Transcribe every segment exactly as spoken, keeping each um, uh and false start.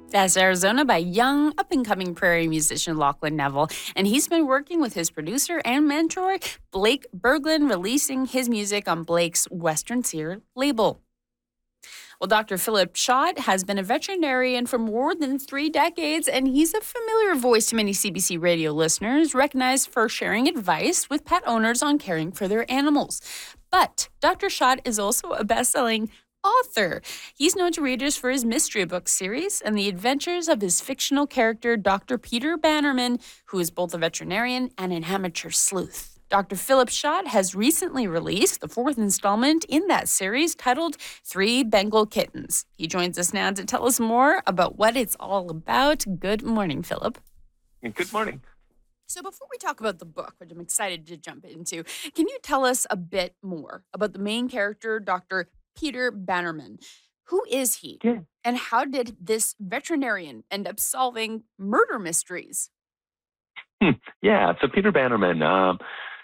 That's Arizona by young, up and coming prairie musician Lachlan Neville. And he's been working with his producer and mentor, Blake Berglund, releasing his music on Blake's Western Seer label. Well, Doctor Philip Schott has been a veterinarian for more than three decades, and he's a familiar voice to many C B C radio listeners, recognized for sharing advice with pet owners on caring for their animals. But Doctor Schott is also a best-selling author. He's known to readers for his mystery book series and the adventures of his fictional character, Doctor Peter Bannerman, who is both a veterinarian and an amateur sleuth. Doctor Philip Schott has recently released the fourth installment in that series titled Three Bengal Kittens. He joins us now to tell us more about what it's all about. Good morning, Philip. Good morning. So before we talk about the book, which I'm excited to jump into, can you tell us a bit more about the main character, Doctor Peter Bannerman? Who is he? Yeah. And how did this veterinarian end up solving murder mysteries? Hmm. Yeah, so Peter Bannerman, um,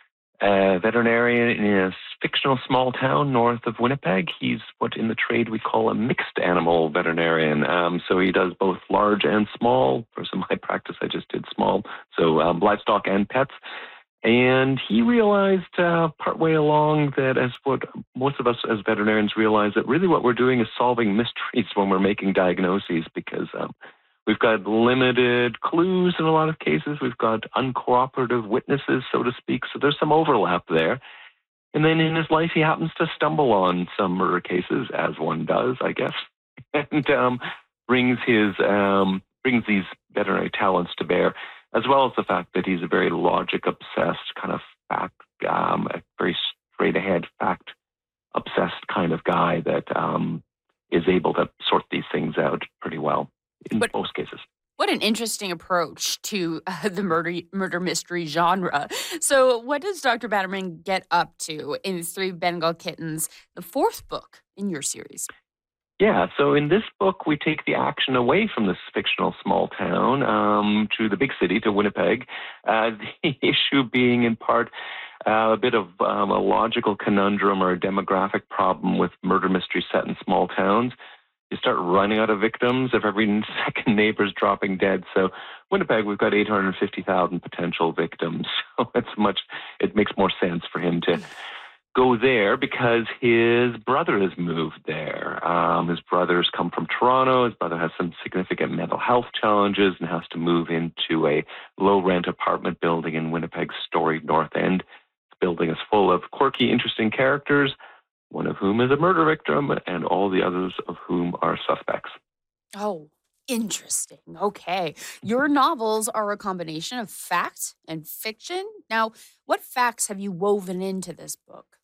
a veterinarian in a fictional small town north of Winnipeg. He's what in the trade we call a mixed animal veterinarian. Um, so he does both large and small. For some of my practice, I just did small, so um, livestock and pets. And he realized uh, partway along that, as what most of us as veterinarians realize, that really what we're doing is solving mysteries when we're making diagnoses, because um, we've got limited clues in a lot of cases. We've got uncooperative witnesses, so to speak. So there's some overlap there. And then in his life, he happens to stumble on some murder cases, as one does, I guess, and um, brings his um, brings these veterinary talents to bear, as well as the fact that he's a very logic-obsessed kind of fact, um, a very straight-ahead fact-obsessed kind of guy that um, is able to sort these things out pretty well in But- most cases. What an interesting approach to uh, the murder murder mystery genre. So what does Doctor Bannerman get up to in Three Bengal Kittens, the fourth book in your series? Yeah, so in this book, we take the action away from this fictional small town um, to the big city, to Winnipeg. Uh, the issue being in part uh, a bit of um, a logical conundrum or a demographic problem with murder mysteries set in small towns. You start running out of victims if every second neighbor's dropping dead. So Winnipeg, we've got eight hundred fifty thousand potential victims. So it's much, it makes more sense for him to go there because his brother has moved there. Um, his brother's come from Toronto. His brother has some significant mental health challenges and has to move into a low-rent apartment building in Winnipeg's storied North End. The building is full of quirky, interesting characters, one of whom is a murder victim, and all the others of whom are suspects. Oh, interesting. Okay. Your novels are a combination of fact and fiction. Now, what facts have you woven into this book?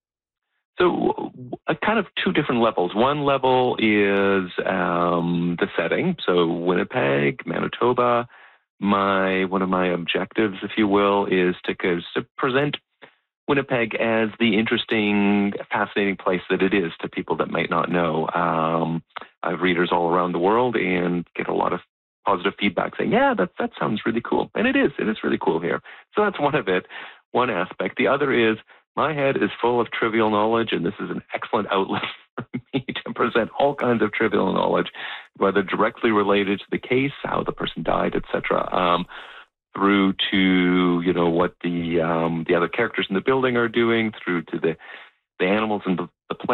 So uh, kind of two different levels. One level is um, the setting, so Winnipeg, Manitoba. My one of my objectives, if you will, is to, to present Winnipeg as the interesting, fascinating place that it is to people that might not know. Um, I have readers all around the world and get a lot of positive feedback saying, yeah, that, that sounds really cool. And it is. It is really cool here. So that's one of it, one aspect. The other is my head is full of trivial knowledge, and this is an excellent outlet for me to present all kinds of trivial knowledge, whether directly related to the case, how the person died, et cetera, um, through to, you know, what the um, the other characters in the building are doing, through to the, the animals and the, the plants.